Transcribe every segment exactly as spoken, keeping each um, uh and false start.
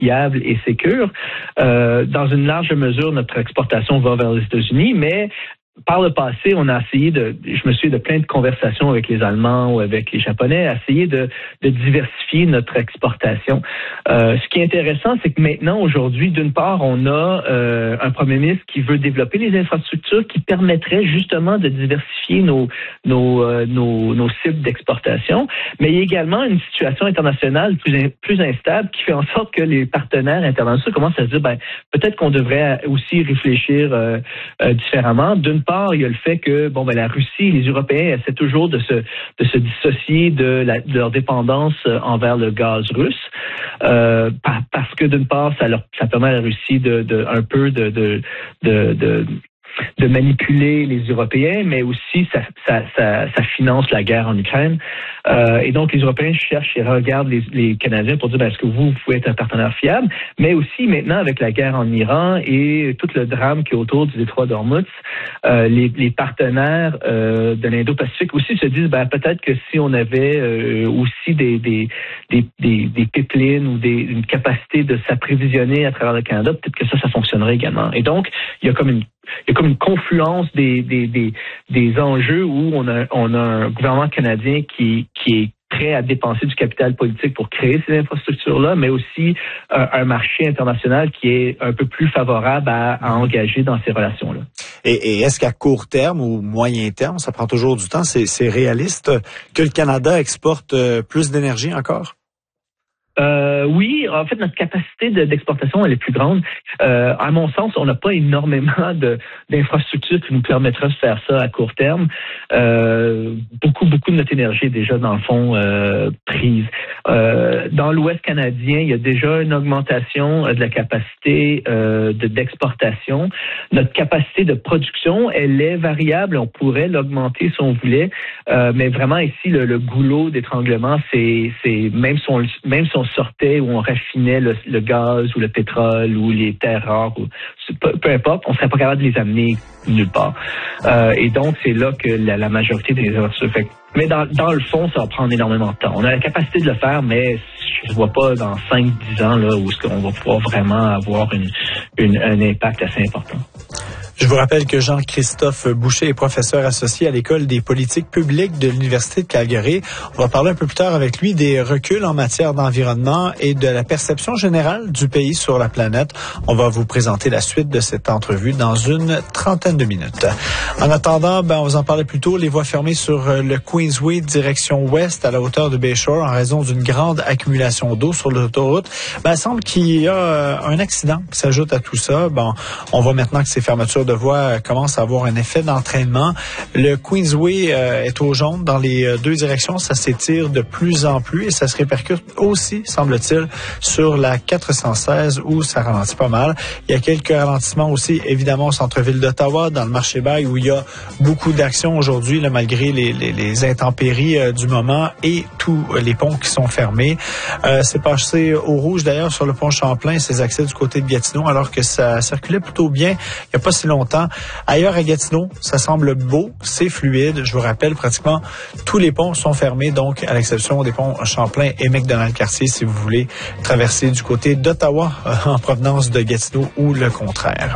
fiable et sécure. Euh, dans une large mesure, notre exportation va vers les États-Unis, mais par le passé, on a essayé de, je me souviens de plein de conversations avec les Allemands ou avec les Japonais, à essayer de, de diversifier notre exportation. Euh, ce qui est intéressant, c'est que maintenant, aujourd'hui, d'une part, on a euh, un premier ministre qui veut développer les infrastructures qui permettraient justement de diversifier nos nos euh, nos, nos cibles d'exportation, mais il y a également une situation internationale plus plus instable qui fait en sorte que les partenaires internationaux commencent à se dire, ben peut-être qu'on devrait aussi réfléchir euh, euh, différemment. D'une part, il y a le fait que bon ben la Russie et les Européens essaient toujours de se de se dissocier de, la, de leur dépendance envers le gaz russe, euh, par, parce que d'une part, ça leur ça permet à la Russie de, de un peu de de de, de de manipuler les Européens, mais aussi ça, ça, ça, ça finance la guerre en Ukraine. Euh, et donc, les Européens cherchent et regardent les, les Canadiens pour dire, ben, est-ce que vous, vous pouvez être un partenaire fiable? Mais aussi, maintenant, avec la guerre en Iran et tout le drame qui est autour du détroit d'Ormuz, euh, les, les partenaires euh, de l'Indo-Pacifique aussi se disent, ben, peut-être que si on avait euh, aussi des, des, des, des, des pipelines ou des, une capacité de s'approvisionner à travers le Canada, peut-être que ça, ça fonctionnerait également. Et donc, il y a comme une Il y a comme une confluence des, des, des, des enjeux où on a, on a un gouvernement canadien qui, qui est prêt à dépenser du capital politique pour créer ces infrastructures-là, mais aussi un, un marché international qui est un peu plus favorable à, à engager dans ces relations-là. Et, et est-ce qu'à court terme ou moyen terme, ça prend toujours du temps, c'est, c'est réaliste que le Canada exporte plus d'énergie encore? Euh, oui, en fait, notre capacité de, d'exportation, elle est plus grande. Euh, à mon sens, on n'a pas énormément de, d'infrastructures qui nous permettraient de faire ça à court terme. Euh, beaucoup, beaucoup de notre énergie est déjà, dans le fond, euh, prise. Euh, dans l'Ouest canadien, il y a déjà une augmentation de la capacité euh, de, d'exportation. Notre capacité de production, elle est variable. On pourrait l'augmenter si on voulait. Euh, mais vraiment, ici, le, le goulot d'étranglement, c'est, c'est même si on, même si on sortait ou on raffinait le, le gaz ou le pétrole ou les terres rares, ou, peu, peu importe, on serait pas capable de les amener nulle part. Euh, et donc, c'est là que la, la majorité des infrastructures fait. Mais dans, dans le fond, ça va prendre énormément de temps. On a la capacité de le faire, mais je ne vois pas dans cinq dix ans là, où est-ce qu'on va pouvoir vraiment avoir une, une, un impact assez important. Je vous rappelle que Jean-Christophe Boucher est professeur associé à l'École des politiques publiques de l'Université de Calgary. On va parler un peu plus tard avec lui des reculs en matière d'environnement et de la perception générale du pays sur la planète. On va vous présenter la suite de cette entrevue dans une trentaine de minutes. En attendant, ben, on vous en parlait plus tôt, les voies fermées sur le Queensway direction ouest à la hauteur de Bayshore en raison d'une grande accumulation d'eau sur l'autoroute. Ben, il semble qu'il y a un accident qui s'ajoute à tout ça. Bon, on voit maintenant que ces fermetures de voies commence à avoir un effet d'entraînement. Le Queensway euh, est au jaune dans les euh, deux directions. Ça s'étire de plus en plus et ça se répercute aussi, semble-t-il, sur la quatre cent seize où ça ralentit pas mal. Il y a quelques ralentissements aussi, évidemment, au centre-ville d'Ottawa, dans le marché Bail, où il y a beaucoup d'actions aujourd'hui, là, malgré les, les, les intempéries euh, du moment et tous les ponts qui sont fermés. Euh, c'est passé au rouge, d'ailleurs, sur le pont Champlain, ces accès du côté de Gatineau, alors que ça circulait plutôt bien il n'y a pas si longtemps. Ailleurs à Gatineau, ça semble beau, c'est fluide. Je vous rappelle, pratiquement tous les ponts sont fermés, donc à l'exception des ponts Champlain et McDonald-Cartier, si vous voulez traverser du côté d'Ottawa euh, en provenance de Gatineau ou le contraire.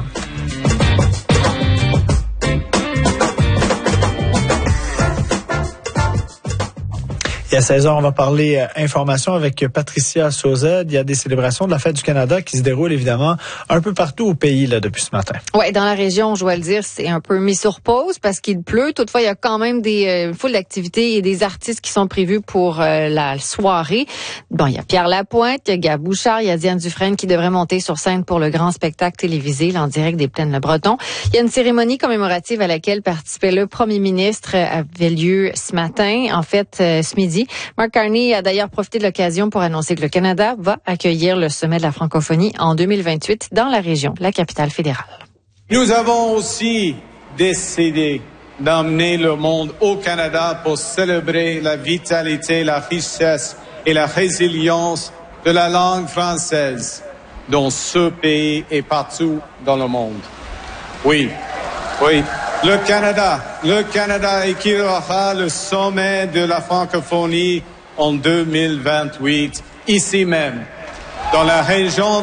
Et à seize heures, on va parler euh, information avec Patricia Sauzet. Il y a des célébrations de la Fête du Canada qui se déroulent évidemment un peu partout au pays là depuis ce matin. Oui, dans la région, je dois le dire, c'est un peu mis sur pause parce qu'il pleut. Toutefois, il y a quand même des euh, foules d'activités et des artistes qui sont prévus pour euh, la soirée. Bon, il y a Pierre Lapointe, il y a Gab Bouchard, il y a Diane Dufresne qui devrait monter sur scène pour le grand spectacle télévisé là, en direct des Plaines-le-Breton. Il y a une cérémonie commémorative à laquelle participait le premier ministre euh, avait lieu ce matin, en fait, euh, ce midi. Mark Carney a d'ailleurs profité de l'occasion pour annoncer que le Canada va accueillir le sommet de la francophonie en deux mille vingt-huit dans la région, la capitale fédérale. Nous avons aussi décidé d'emmener le monde au Canada pour célébrer la vitalité, la richesse et la résilience de la langue française dans ce pays et partout dans le monde. Oui, oui. Le Canada, le Canada accueillera le sommet de la francophonie en deux mille vingt-huit, ici même, dans la région